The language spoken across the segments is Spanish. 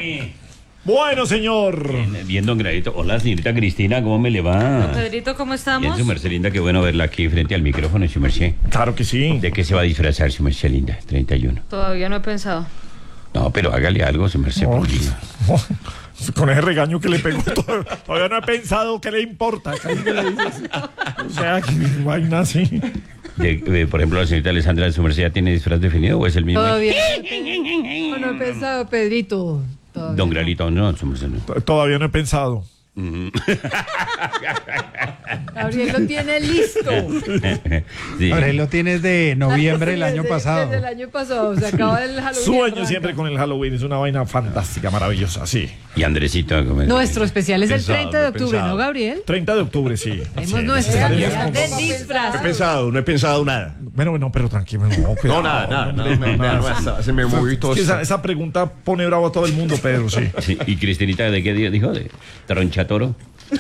Bueno, señor. Bien, don Gradito. Hola, señorita Cristina, ¿cómo me le va? Pedrito, ¿cómo estamos? Bien, su merced linda, qué bueno verla aquí frente al micrófono, su merced. Claro que sí. ¿De qué se va a disfrazar, su merced linda? 31. Todavía no he pensado. No, pero hágale algo, su merced. Oh, por Dios. con ese regaño que le pegó, todavía no he pensado qué le importa. Casi me le dice así. O sea, que vaina así. Por ejemplo, la señorita Alessandra, ¿su merced ya tiene disfraz definido o es el mismo? Todavía no he pensado, Pedrito. Todavía Don no. Gradito, no, su merced no. Todavía no he pensado. Gabriel lo tiene listo. Sí. Gabriel lo tienes de noviembre del Sí, año desde- pasado. Desde el año pasado, se acaba el Halloween. Sueño arranca. siempre con el Halloween, es una vaina fantástica, maravillosa, sí. Y Andresito. ¿cómo es? Nuestro especial es el Pensado, 30 de octubre, pensado. ¿no, Gabriel? 30 de octubre, sí. Tenemos Sí, nuestro estaremos día con- de No he disfraz. pensado, no he pensado nada. Bueno, pero tranquilo, no, cuidado, Nada. hombre, Se me movió todo Es que esto. esa pregunta pone bravo a todo el mundo, Pedro, sí. Sí, ¿y Cristinita de qué día dijo? ¿De tronchatoro?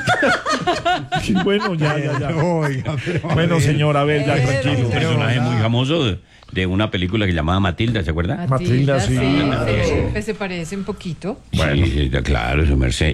Sí, bueno, ya. Oiga, pero Bueno, señor, a ver, ya, Pero- tranquilo. Un personaje muy famoso de una película que llamaba Matilda, ¿se acuerda? Matilda, sí. Se parece un poquito. Bueno, sí, claro, su merced.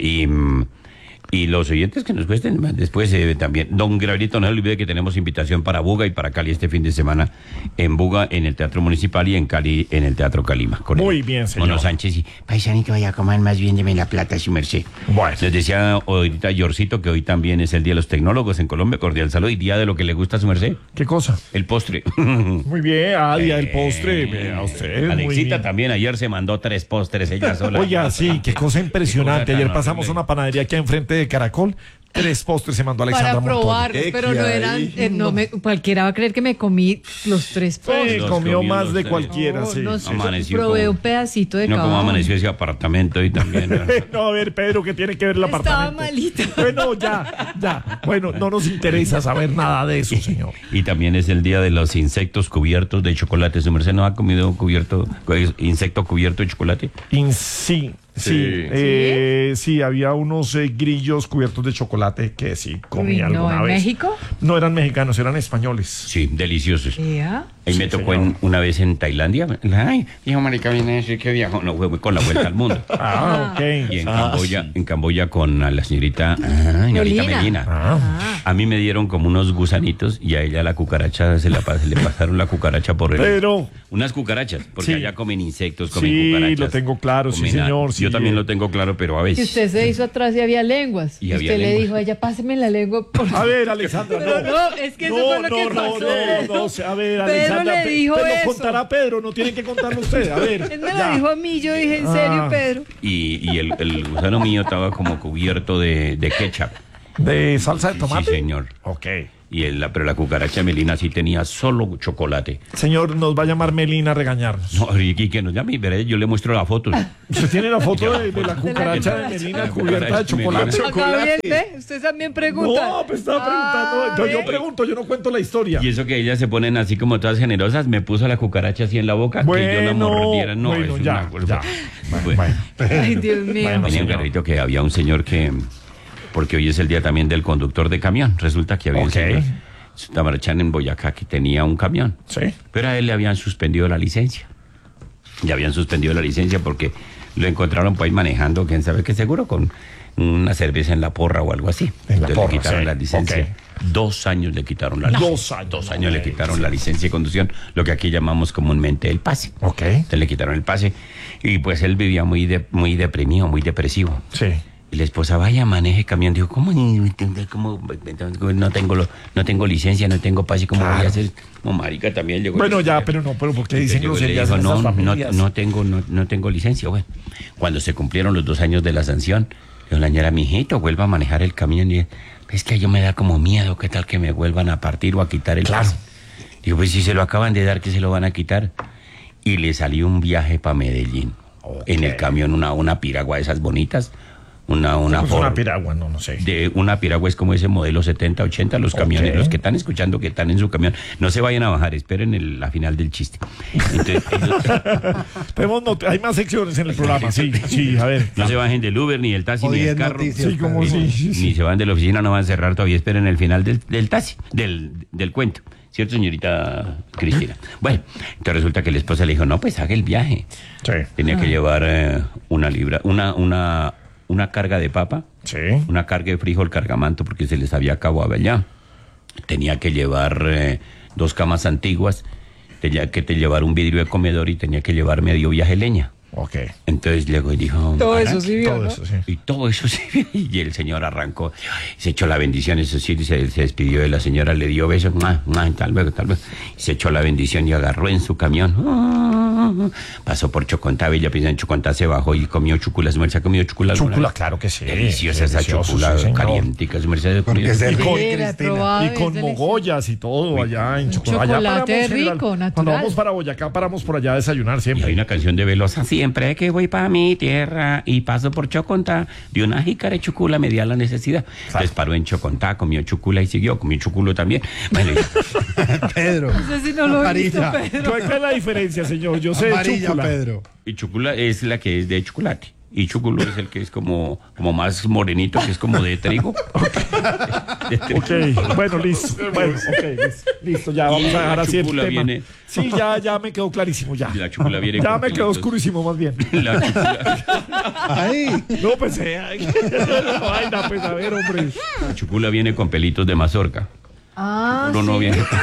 Y los oyentes que nos cuesten después también. Don Gabrielito, no se olvide que tenemos invitación para Buga y para Cali este fin de semana. En Buga, en el Teatro Municipal, y en Cali, en el Teatro Calima. Con Muy el bien, señor. Mono Sánchez y paisanito, vaya a comer más bien, deme la plata, su merced. Bueno. Les decía ahorita Yorcito que hoy también es el Día de los Tecnólogos en Colombia. Cordial saludo y día de lo que le gusta a su merced. ¿Qué cosa? El postre. Muy bien, día del postre. Vea usted, muy Alexita bien. también ayer se mandó 3 postres ella sola. Oiga, sí, qué cosa impresionante. Qué cosa tan Ayer pasamos horrible. una panadería aquí enfrente de Caracol. 3 postres se mandó Alexandra Para probarlos, ¿Qué pero no eran. hay? Cualquiera va a creer que me comí los 3 postres. Los comió comió más los de tres. cualquiera, sí. No sé, Amaneció probé como- un pedacito de No, cada como uno. amaneció ese apartamento y también. ¿no? No, a ver, Pedro, ¿qué tiene que ver el Estaba apartamento? malito. Bueno, ya. Bueno, no nos interesa saber nada de eso, señor. Y también es el día de los insectos cubiertos de chocolate. ¿Su merced no ha comido insecto cubierto de chocolate? Sí. Sí. Sí, había unos grillos cubiertos de chocolate que sí comí Uy, no, alguna ¿en vez. México? No eran mexicanos, eran españoles. Sí, deliciosos. ¿Ya? Ahí Sí, me tocó señor. una vez en Tailandia. Ay, dijo marica, viene a decir que viajó. No, fue con la vuelta al mundo. Ah, ok. Y en Camboya con la señorita señorita Melina. Melina. Ah. A mí me dieron como unos gusanitos y a ella la cucaracha se le pasaron la cucaracha por el... Pero, Unas cucarachas, porque Sí. allá comen insectos, comen sí, cucarachas. lo tengo claro, sí, comen señor. sí. Yo también lo tengo claro, pero a Que veces... usted se hizo atrás y había lenguas. Y Y había usted le lenguas. dijo a ella, páseme la lengua. Por... A ver, Alexandra, Pero no, es que eso fue lo que pasó. A ver, Pedro Alexandra, le dijo lo eso. contará Pedro, no tienen que contarlo ustedes. A ver. Él me ya. lo dijo a mí, yo dije, ¿en serio, Ah. Pedro? Y el gusano mío estaba como cubierto de ketchup. ¿De salsa de tomate? Sí, señor. Ok. Pero la cucaracha Melina sí tenía solo chocolate. Señor, nos va a llamar Melina a regañarnos. No, y que nos llame, veré, yo le muestro la foto. ¿Usted tiene la foto de la cucaracha de Melina cubierta de chocolate? Acá bien, ¿ve? Usted también pregunta. No, pues estaba preguntando. Yo ¿ve? pregunto, yo no cuento la historia. Y eso que ellas se ponen así como todas generosas, me puso la cucaracha así en la boca, que yo la mordiera. No, bueno, es ya, una... ya. Bueno. Ay, Dios mío. Bueno, Tenía un señor. carrito que había un señor que, porque hoy es el día también del conductor de camión, resulta que había un Ok. señor, Tamarachán en Boyacá, que tenía un camión, Sí. pero a él le habían suspendido la licencia. Le habían suspendido la licencia porque lo encontraron por ahí manejando, quién sabe qué, seguro con una cerveza en la porra o algo así. En la Entonces porra, le quitaron sí. la licencia. Ok. 2 años le quitaron la licencia. 2 años. 2 años le quitaron la licencia de conducción, lo que aquí llamamos comúnmente el pase. Ok. Entonces le quitaron el pase y pues él vivía muy deprimido, muy depresivo. Sí. Y la esposa, vaya, maneje camión. Dijo, ¿cómo no tengo licencia, no tengo pase? ¿Cómo voy a hacer? Como marica también llegó. Bueno, ya, pero ¿por qué dicen Llegó y le groserías dijo, en no, esas no, familias? no tengo licencia. Bueno, cuando se cumplieron los 2 años de la sanción, dijo la señora, mijito, vuelva a manejar el camión. Y es que yo me da como miedo, ¿qué tal que me vuelvan a partir o a quitar el Claro. pase? Dijo, pues si se lo acaban de dar, ¿qué se lo van a quitar? Y le salió un viaje para Medellín. Ok. En el camión una piragua de esas bonitas. Una Pues Ford. una piragua, no sé. De una piragua es como ese modelo 70, 80, los camiones, Ok. los que están escuchando que están en su camión, no se vayan a bajar, esperen la final del chiste. Entonces, Hay más secciones en el programa, sí, a ver. no se bajen del Uber, ni del taxi, ni del 10 carro. noticias, Sí, como Pedro. si. Ni se van de la oficina, no van a cerrar todavía, esperen el final del taxi, del cuento. ¿Cierto, señorita Cristina? Bueno, entonces resulta que la esposa le dijo, no, pues haga el viaje. Sí. Tenía que llevar una carga de papa, Sí. una carga de frijol cargamanto porque se les había acabado allá. Tenía que llevar 2 camas antiguas, tenía que llevar un vidrio de comedor y tenía que llevar medio viaje de leña. Ok. Entonces luego dijo... Todo "Ara". eso sí vio, Todo ¿no? eso, sí. Y todo eso sí. Y el señor arrancó, se echó la bendición, eso sí, se despidió de la señora, le dio besos, tal vez. Se echó la bendición y agarró en su camión. Pasó por Chocontá, Bella Pisa en Chocontá, se bajó y comió chúcula. ¿Su merced ha comido chúcula alguna Chúcula, vez? claro que sí. Deliciosa esa Delicioso, chúcula, sí, señor. calientica. ¿Su merced ha comido? Porque es del Y con- Col, He Cristina. probado, Y es con delicioso. mogollas y todo allá en Chocolate. chocolate rico, natural. Cuando vamos para Boyacá, paramos por allá a desayunar Y hay siempre. una canción de Velosa, siempre que voy para mi tierra y paso por Chocontá, de una jícara de chucula me dio la necesidad. Entonces paró en Chocontá, comió chucula y siguió, comió chuculo también. Bueno, Pedro. No sé si no lo he visto, Amarilla. Pedro. ¿Cuál es la diferencia, señor? Yo sé de Amarilla, chúcula. Pedro. y chucula es la que es de chocolate. Y chuculo es el que es como más morenito, que es como de trigo. De trigo. Ok, bueno, listo. Bueno, ok, listo, ya vamos a dejar La así el chúcula tema. viene- Sí, ya me quedó clarísimo, ya. La chúcula viene Ya con me quedó pelitos. oscurísimo, más bien. La chúcula, Ay. No, pues, vaina, pues, a ver, hombre. la chúcula viene con pelitos de mazorca. Ah, Chuculo no sí. viene.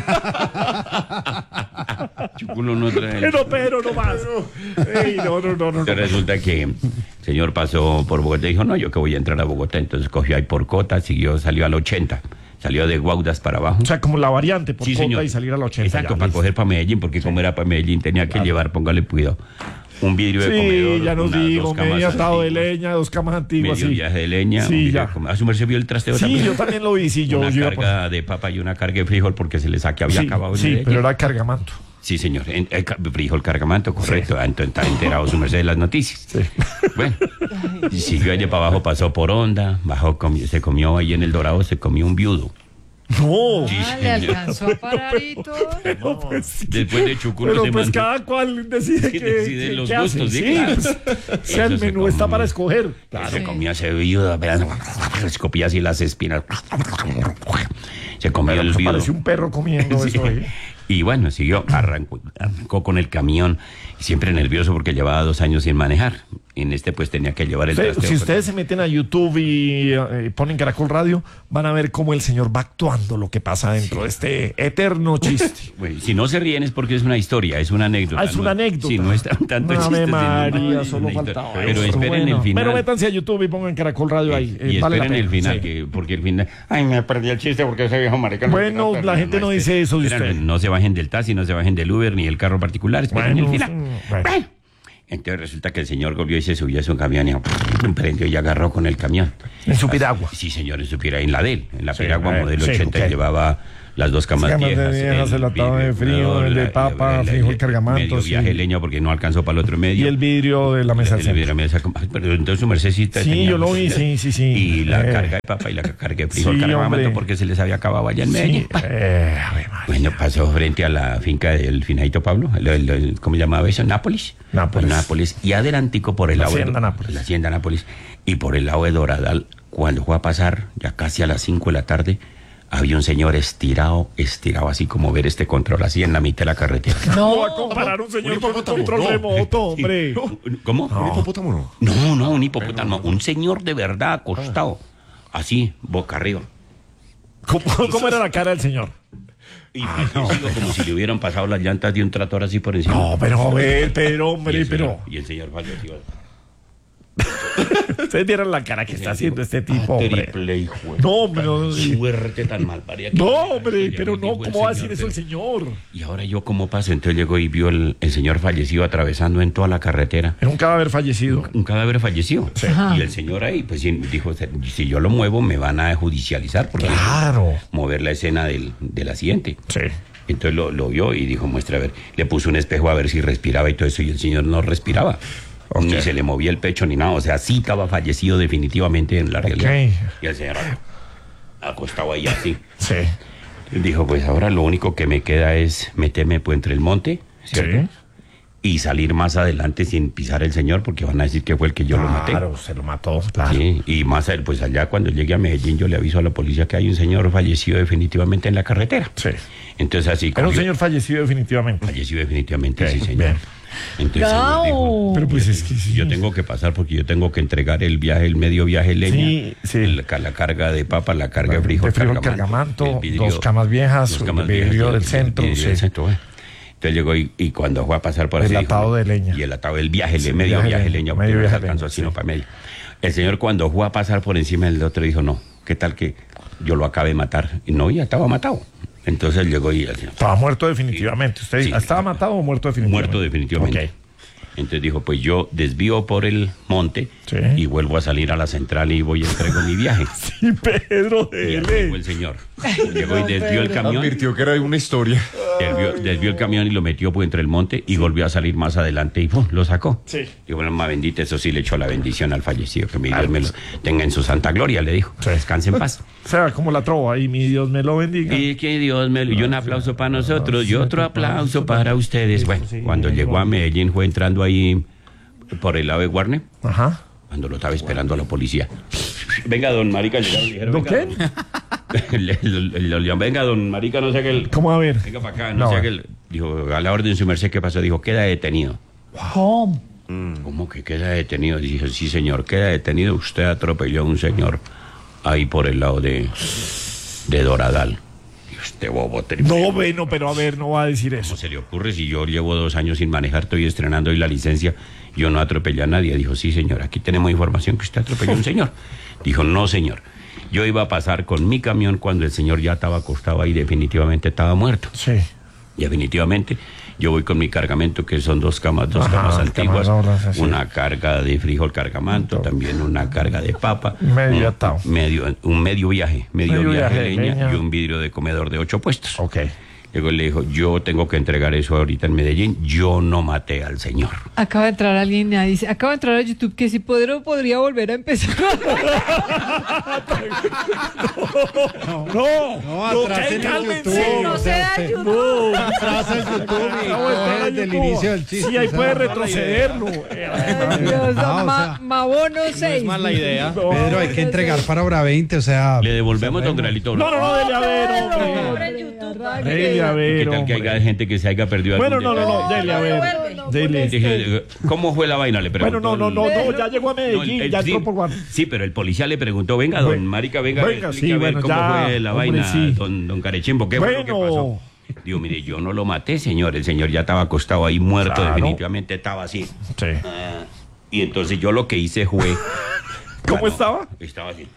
Chuculo no trae. Pero no más. Ey, no. Entonces resulta que el señor pasó por Bogotá y dijo, no, yo que voy a entrar a Bogotá. Entonces cogió ahí por Cota, salió al 80. Salió de Guaudas para abajo. O sea, como la variante por Sí, Cota señor. y salir a la 80. Exacto, ya, para listo. coger para Medellín, porque como era para Medellín tenía que llevar, póngale cuidado, un vidrio de comedor. Sí, ya nos unas digo, 2 camas medio atado de antiguas, leña, 2 camas antiguas. medio Sí, viaje de leña. Sí, un vidrio ya. de comedor. ¿A su merced vio el trasteo Sí, también? yo también lo vi, sí, yo Una iba por- carga de papa y una carga de frijol porque se les había acabado en sí, Medellín. pero era cargamanto. Sí, señor. Frijol cargamanto, correcto. Entonces está enterado su merced de las noticias. Bueno, y siguió allá para abajo, pasó por Honda, bajó, se comió ahí en El Dorado, se comió un viudo. No. Ah, le alcanzó a parar y todo. No, pues, sí. Después de Chuculo Pero se pues mandó. cada cual decide Sí, que decide los qué hace. gustos, sí, Sí, claro. pues, o sea, el Eso se menú está come. para escoger. Se comía ese viudo, se copía así las espinas. Se comió el Eso viudo. parece un perro comiendo Sí. eso ahí. Y bueno, arrancó con el camión, siempre nervioso porque llevaba 2 años sin manejar. En pues tenía que llevar el trasteo. Si ustedes se meten a YouTube y ponen Caracol Radio, van a ver cómo el señor va actuando lo que pasa dentro de este eterno chiste. Bueno, si no se ríen es porque es una historia, es una anécdota. Ah, es una anécdota. Sí, no es tanto chiste. Ave sino María, es solo una historia. faltaba Pero eso. esperen Bueno. el final. Pero métanse a YouTube y pongan Caracol Radio ahí. Y vale la esperen el pena. final, Sí. porque el final... Ay, me perdí el chiste porque ese viejo marica... Bueno, la gente no dice eso de Esperen, usted. No se bajen del taxi, no se bajen del Uber, ni del carro particular, esperen Bueno, el final. bueno. Bueno. Entonces resulta que el señor volvió y se subió a su camión y prendió y agarró con el camión. En su piragua. Sí, señor, en su piragua, en la de él. En la Sí, piragua modelo sí, 80 ok. llevaba las 2 camas Camas de viejas. viejas, el atado de frío, el de papa, frijol cargamanto, Medio sí. viaje de leña porque no alcanzó para el otro medio. Y el vidrio de la mesa del El vidrio centro. de la mesa, pero entonces su mercedcita Sí, tenía- yo lo vi, sí. Y la Eh, carga de papa y la carga de frijol Sí, cargamanto hombre. porque se les había acabado allá en Medellín. Sí. Ave María. Bueno, pasó frente a la finca del finadito Pablo, ¿cómo se llamaba eso? Nápoles. Nápoles. Pues Nápoles. Y adelantico por el La lado de hacienda Nápoles. La hacienda Nápoles. Y por el lado de Doradal, cuando fue a pasar, ya casi a las 5 de la tarde, había un señor estirado, así como ver este control, así en la mitad de la carretera. No va a comparar un señor con un control remoto, hombre. ¿Cómo? ¿Un hipopótamo no? No, un hipopótamo. Un señor de verdad acostado, así, boca arriba. ¿Cómo era la cara del señor? Y como si le hubieran pasado las llantas de un tractor así por encima. No, pero a ver, pero Y hombre, el pero. señor- Y el señor falleció. Ustedes vieron la cara que está haciendo este tipo, hombre. Triple hijo. No, hombre, no. Suerte tan mal paría. No, hombre, pero no, ¿cómo va a decir eso el señor? Y ahora yo, ¿cómo paso? Entonces llegó y vio el señor fallecido atravesando en toda la carretera. Era un cadáver fallecido. Un cadáver fallecido. Ajá. Y el señor ahí, pues dijo, si yo lo muevo, me van a judicializar. Porque Claro. mover la escena del accidente. Sí. Entonces lo vio y dijo, muestra a ver. Le puso un espejo a ver si respiraba y todo eso. Y el señor no respiraba. Ok. Ni se le movía el pecho ni nada. O sea, sí estaba fallecido definitivamente en la realidad. Y el señor acostado ahí así. Sí. Dijo, pues ahora lo único que me queda es meterme pues, entre el monte, ¿cierto? Sí. Y salir más adelante sin pisar el señor, porque van a decir que fue el que yo lo maté. Claro, se lo mató, claro. Sí, y más pues allá cuando llegue a Medellín yo le aviso a la policía que hay un señor fallecido definitivamente en la carretera. Sí. Entonces así Era un cogió- señor fallecido definitivamente. Fallecido definitivamente, Ok, sí señor. bien. Entonces el señor dijo, Pero pues es que sí. yo tengo que pasar porque yo tengo que entregar el medio viaje leña, Sí, sí. la carga de papa, la carga de frijol, cargamanto, el vidrio, dos camas viejas, dos camas el vidrio viejas, del centro, vidrio del sí. centro, bueno. Entonces llegó y cuando fue a pasar por El así, atado de leña. Y el atado del viaje, Sí, medio viaje leña, porque medio no les viaje alcanzó leña, sino sí. para medio. El señor cuando fue a pasar por encima del otro dijo, no, ¿qué tal que yo lo acabe de matar? Y no, ya estaba matado. Entonces él llegó y el señor, Estaba muerto definitivamente. ¿Usted Sí. estaba matado o muerto definitivamente? muerto definitivamente. Ok. Entonces dijo, pues yo desvío por el monte Sí. y vuelvo a salir a la central y voy y entrego mi viaje. Sí, Pedro, Y ahí llegó el señor. Llegó y desvió el camión. Advirtió que era una historia. Desvió el camión y lo metió pues entre el monte y volvió a salir más adelante y ¡pum! Lo sacó. Sí. Y bueno, más bendita, eso sí le echó la bendición al fallecido, que mi Dios me lo tenga en su santa gloria, le dijo. Sí. Descanse en paz. O sea, como la trova ahí, mi Dios me lo bendiga. Y que Dios me lo... Y un aplauso para nosotros y otro aplauso para ustedes. Bueno, cuando llegó a Medellín fue entrando ahí por el lado de Guarne, Ajá. cuando lo estaba esperando a la policía. Venga, don Marica, llegaron, dijeron, ¿Don venga, venga, don Marica, no sé qué... ¿Cómo a ver? Venga para acá, No, no, sé qué... Dijo, a la orden, su merced, ¿qué pasó? Dijo, queda detenido. ¿Cómo? ¿Cómo que queda detenido? Dije, sí, señor, queda detenido. Usted atropelló a un señor ahí por el lado de Doradal. Y usted, bobo, No, bueno, pero a ver, no va a decir eso. ¿cómo se le ocurre si yo llevo 2 años sin manejar, estoy estrenando hoy la licencia, yo no atropellé a nadie? Dijo, sí, señor, aquí tenemos información que usted atropelló a un señor. Dijo, no, señor. Yo iba a pasar con mi camión cuando el señor ya estaba acostado ahí, definitivamente estaba muerto. Sí. Y definitivamente yo voy con mi cargamento, que son 2 camas, Ajá, camas antiguas, camas ahora, sí. una carga de frijol cargamanto, también una carga de papa, Medio atado. un medio viaje Medio viaje viaje de de leña leña. y un vidrio de comedor de 8 puestos. Ok. Luego le dijo, yo tengo que entregar eso ahorita en Medellín, yo no maté al señor. Acaba de entrar alguien y dice, acaba de entrar a YouTube que si podría volver a empezar. No, atrás en el cálmense. YouTube. No sea usted- YouTube. Atrás el YouTube y coge desde el inicio del chiste. Sí, ahí o sea, puede no, retrocederlo. Ay, Dios, No, o sea, Mabono 6. idea. Pedro, hay que entregar para hora 20, o sea... Le devolvemos, don Gralito. No, dele a ver, hombre. Dele a ver, ¿Qué tal que hombre. haya gente que se haya perdido Bueno, algún no, detalle? dele a ver. Dele. Dije, ¿cómo fue la vaina? Le Bueno, preguntó. no, ya llegó a Medellín, ya sí, entró por Guardia. sí, pero el policía le preguntó, venga, don Marica, venga, Venga, explique sí, a ver bueno, cómo ya, fue la hombre, vaina, sí. don Carechimbo, ¿qué fue lo que Bueno. pasó? Digo, mire, yo no lo maté, señor, el señor ya estaba acostado ahí muerto, Claro. definitivamente estaba así. Sí. Y entonces yo lo que hice fue... ¿Cómo Bueno, estaba? Estaba así.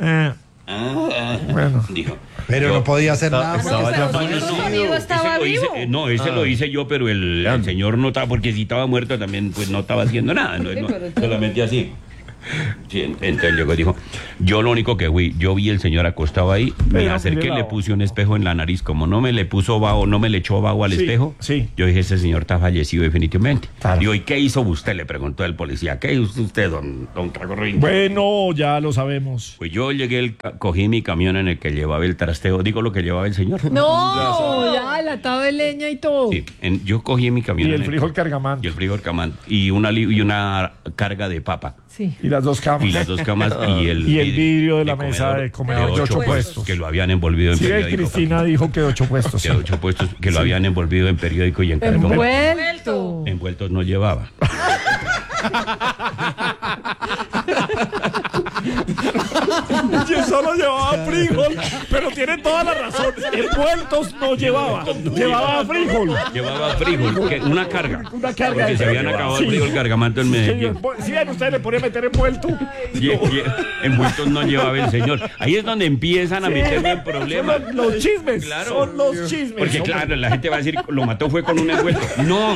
Bueno. Dijo. Pero yo- no podía hacer nada. estaba ya Su amigo estaba ese lo hice- vivo. no, ese lo hice yo, pero el señor no estaba, porque si estaba muerto también, pues no estaba haciendo nada, solamente así. Sí, entonces llegó y dijo, yo lo único que fui, yo vi el señor acostado ahí, me Pero, acerqué, mire, le la- puse un espejo en la nariz, como no me le puso vaho, no me le echó vaho al Sí, espejo, sí. yo dije, ese señor está fallecido definitivamente. Claro. Digo, ¿y qué hizo usted? Le preguntó el policía, ¿qué hizo usted, don Cagorrín? Bueno, ya lo sabemos. Pues yo llegué, cogí mi camión en el que llevaba el trasteo, digo lo que llevaba el señor. No, ya, el atado de leña y todo. Sí, yo cogí mi camión. Y en el frijol cargamán. Y el frijol cargamán. Y una carga de papa. Sí. Y las 2 camas. Y las 2 camas y el vidrio de la mesa de comedor de 8 puestos. Que lo habían envolvido en Sí, periódico. Cristina dijo que 8 puestos. Que 8 puestos que lo habían envolvido en periódico y en cartón. Envuelto. Envueltos no llevaba. Y solo llevaba frijol, pero tiene toda la razón. Envueltos no llevaba. Llevaba frijol. Llevaba frijol, una carga. Una carga. Porque se habían acabado Sí. el frijol cargamanto en Medellín. Si bien usted le pone a meter envuelto. Y envueltos no llevaba el señor. Ahí es donde empiezan a meterme en problemas. Son los chismes. Claro. Son los chismes. Porque hombre. claro, la gente va a decir, lo mató fue con un envuelto. No.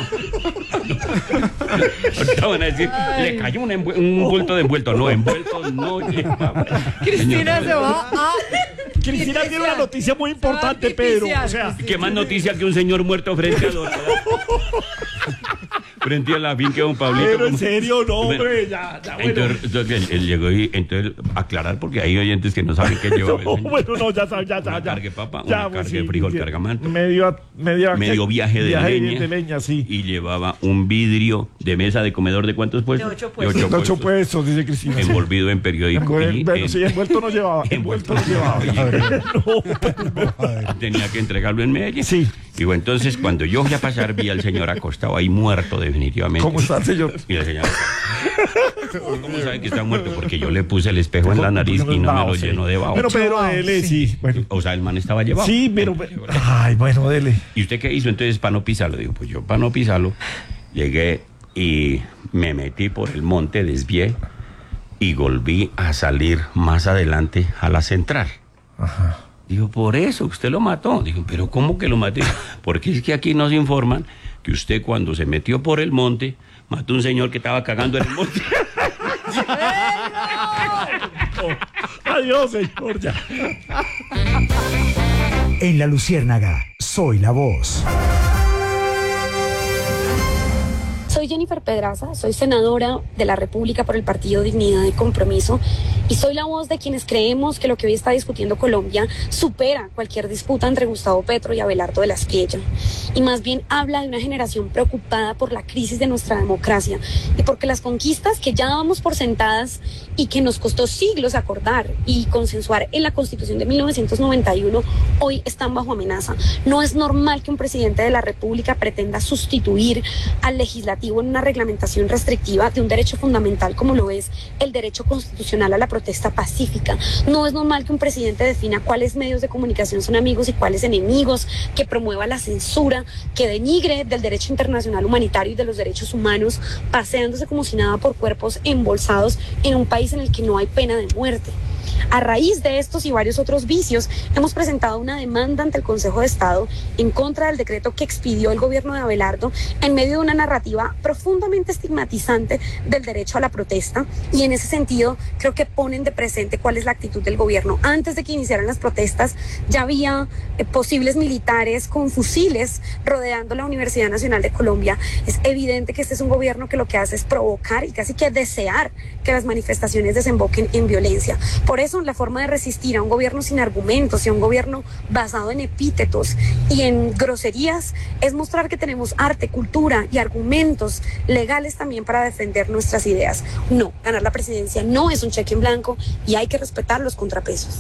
Ahorita van a decir, le cayó un bulto de envuelto. No, envuelto no llevaba. Cristina se va a... Cristina tiene una noticia muy importante, Pedro. O sea, ¿Qué más noticia que un señor muerto frente a Dorada? Frente a la finca de don Pablito. pero en como- serio, no, Bueno, hombre. Ya, bueno. entonces él llegó y entonces aclarar porque hay oyentes que no saben qué lleva. No, bueno, no, ya sabe, ya. Una carga de papa, Ya, una pues, carga de frijol sí. cargamanto. Medio Viaje de leña, sí. Y llevaba un vidrio de mesa de comedor de ¿cuántos puestos? De 8 puestos. De 8 puestos, dice Cristina. sí. Envolvido en periódico. y Bueno, sí, envuelto no llevaba. Envuelto no llevaba. No, tenía que entregarlo en Medellín. Sí. Digo, entonces, cuando yo fui a pasar, vi al señor acostado ahí muerto definitivamente. ¿Cómo está el señor? Y el señor... ¿Cómo sabe que está muerto? Porque yo le puse el espejo en la nariz y no me lo llenó de vaho. Bueno, pero dele, sí. Bueno. O sea, el man estaba llevado. Sí, pero... Ay, bueno, dele. ¿Y usted qué hizo entonces para no pisarlo? Digo, pues yo para no pisarlo, llegué y me metí por el monte, desvié y volví a salir más adelante a la central. Ajá. Digo, por eso usted lo mató. Digo, pero ¿cómo que lo maté? Porque es que aquí nos informan que usted cuando se metió por el monte, mató a un señor que estaba cagando en el monte. Adiós, señor, ya. En La Luciérnaga, soy la voz. Soy Jennifer Pedraza, soy senadora de la República por el Partido Dignidad y Compromiso y soy la voz de quienes creemos que lo que hoy está discutiendo Colombia supera cualquier disputa entre Gustavo Petro y Abelardo de la Espriella y más bien habla de una generación preocupada por la crisis de nuestra democracia y porque las conquistas que ya dábamos por sentadas y que nos costó siglos acordar y consensuar en la Constitución de 1991 hoy están bajo amenaza. No es normal que un presidente de la República pretenda sustituir al legislativo en una reglamentación restrictiva de un derecho fundamental como lo es el derecho constitucional a la protesta pacífica. No es normal que un presidente defina cuáles medios de comunicación son amigos y cuáles enemigos, que promueva la censura, que denigre del derecho internacional humanitario y de los derechos humanos, paseándose como si nada por cuerpos embolsados en un país en el que no hay pena de muerte. A raíz de estos y varios otros vicios, hemos presentado una demanda ante el Consejo de Estado en contra del decreto que expidió el gobierno de Abelardo en medio de una narrativa profundamente estigmatizante del derecho a la protesta y en ese sentido creo que ponen de presente cuál es la actitud del gobierno. Antes de que iniciaran las protestas ya había posibles militares con fusiles rodeando la Universidad Nacional de Colombia. Es evidente que este es un gobierno que lo que hace es provocar y casi que desear que las manifestaciones desemboquen en violencia. Por eso la forma de resistir a un gobierno sin argumentos y a un gobierno basado en epítetos y en groserías es mostrar que tenemos arte, cultura y argumentos legales también para defender nuestras ideas. No, ganar la presidencia no es un cheque en blanco y hay que respetar los contrapesos.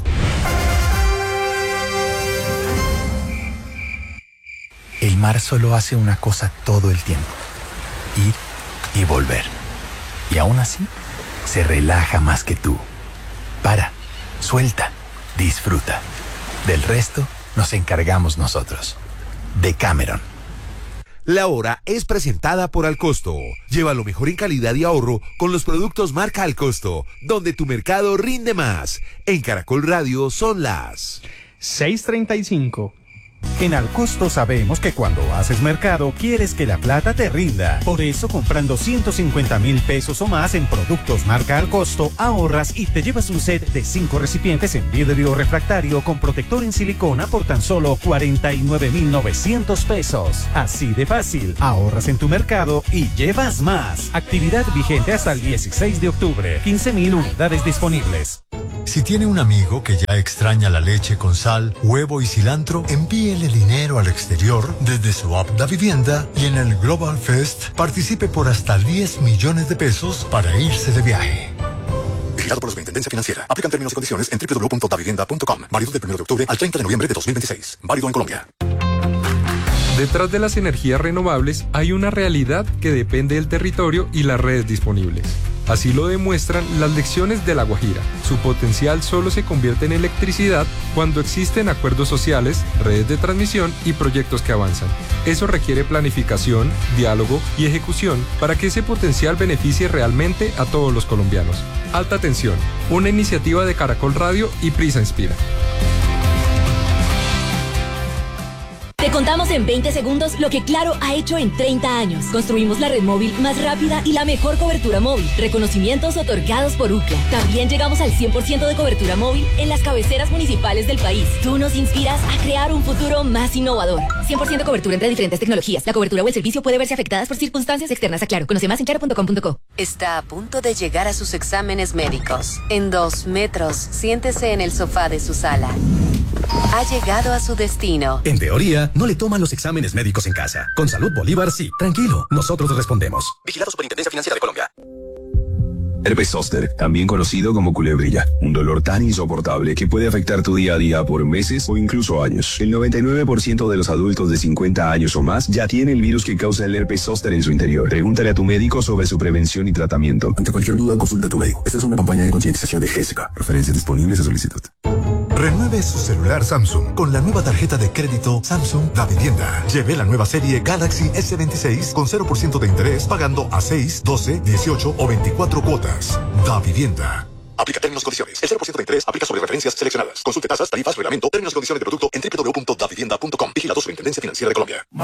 El mar solo hace una cosa todo el tiempo: ir y volver. Y aún así, se relaja más que tú. Para, suelta, disfruta. Del resto nos encargamos nosotros. Decameron. La hora es presentada por Alcosto. Lleva lo mejor en calidad y ahorro con los productos marca Alcosto, donde tu mercado rinde más. En Caracol Radio son las 6:35. En Alcosto sabemos que cuando haces mercado quieres que la plata te rinda. Por eso, comprando 150.000 pesos o más en productos marca Alcosto, ahorras y te llevas un set de 5 recipientes en vidrio refractario con protector en silicona por tan solo 49.900 pesos. Así de fácil, ahorras en tu mercado y llevas más. Actividad vigente hasta el 16 de octubre. 15.000 unidades disponibles. Si tiene un amigo que ya extraña la leche con sal, huevo y cilantro, envíele dinero al exterior desde su app Da Vivienda y en el Global Fest participe por hasta 10 millones de pesos para irse de viaje. Vigilado por la Superintendencia Financiera. Aplican términos y condiciones en www.davivienda.com. Válido del 1 de octubre al 30 de noviembre de 2026. Válido en Colombia. Detrás de las energías renovables hay una realidad que depende del territorio y las redes disponibles. Así lo demuestran las lecciones de La Guajira. Su potencial solo se convierte en electricidad cuando existen acuerdos sociales, redes de transmisión y proyectos que avanzan. Eso requiere planificación, diálogo y ejecución para que ese potencial beneficie realmente a todos los colombianos. Alta Tensión, una iniciativa de Caracol Radio y Prisa Inspira. Te contamos en 20 segundos lo que Claro ha hecho en 30 años. Construimos la red móvil más rápida y la mejor cobertura móvil. Reconocimientos otorgados por UCLA. También llegamos al 100% de cobertura móvil en las cabeceras municipales del país. Tú nos inspiras a crear un futuro más innovador. 100% cobertura entre diferentes tecnologías. La cobertura o el servicio puede verse afectadas por circunstancias externas a Claro. Conoce más en claro.com.co. Está a punto de llegar a sus exámenes médicos. En 2 metros, siéntese en el sofá de su sala. Ha llegado a su destino. En teoría, no le toman los exámenes médicos en casa. Con Salud Bolívar, sí. Tranquilo, nosotros respondemos. Vigilado Superintendencia Financiera de Colombia. Herpes zóster, también conocido como culebrilla, un dolor tan insoportable que puede afectar tu día a día por meses o incluso años. El 99% de los adultos de 50 años o más ya tiene el virus que causa el herpes zóster en su interior. Pregúntale a tu médico sobre su prevención y tratamiento. Ante cualquier duda, consulta a tu médico. Esta es una campaña de concientización de GESCA. Referencias disponibles a solicitud. Renueve su celular Samsung con la nueva tarjeta de crédito Samsung Da Vivienda. Lleve la nueva serie Galaxy S26 con 0% de interés pagando a 6, 12, 18 o 24 cuotas. Da Vivienda. Aplica términos y condiciones. El 0% de interés aplica sobre referencias seleccionadas. Consulte tasas, tarifas, reglamento, términos y condiciones de producto en www.davivienda.com. Vigilado Superintendencia Financiera de Colombia.